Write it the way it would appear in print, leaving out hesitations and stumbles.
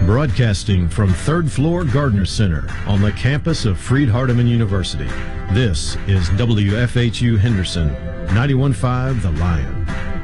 Broadcasting from third floor Gardner Center on the campus of Freed-Hardeman University, this is WFHU Henderson, 91.5 The Lion.